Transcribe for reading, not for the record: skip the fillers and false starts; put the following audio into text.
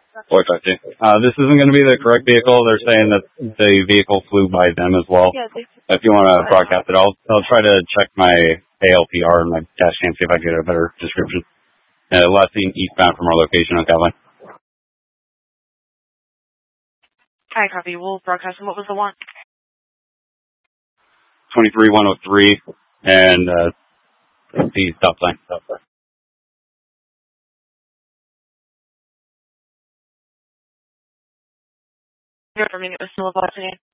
This isn't going to be the correct vehicle. They're saying that the vehicle flew by them as well. If you want to broadcast it, I'll try to check my ALPR and my dash cam, see if I can get a better description. Last seen eastbound from our location on Calvin. Hi, copy. We'll broadcast. What was the one? 23103 and the stop sign. Here for me, it was still a